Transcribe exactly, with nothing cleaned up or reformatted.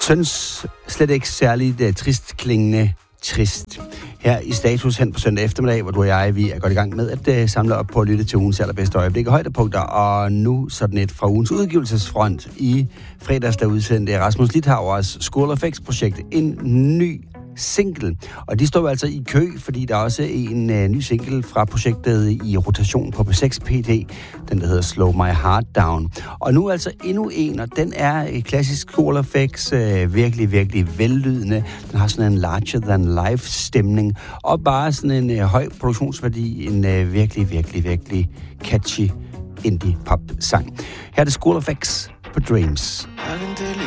Tøns slet ikke særligt uh, trist klingende trist. Her i Status hen på søndag eftermiddag, hvor du og jeg vi er godt i gang med at uh, samle op på at lytte til ugens allerbedste øjeblikke og højdepunkter. Og nu sådan et fra ugens udgivelsesfront. I fredags der udsendte Rasmus Litauers School of X-projekt en ny single. Og de står altså i kø, fordi der er også en uh, ny single fra projektet i rotation på P seks P D, den der hedder Slow My Heart Down. Og nu altså endnu en, og den er et klassisk School of X, uh, virkelig, virkelig vellydende. Den har sådan en larger-than-life stemning, og bare sådan en uh, høj produktionsværdi, en uh, virkelig, virkelig, virkelig catchy indie-pop-sang. Her er det School of X på Dreams. I can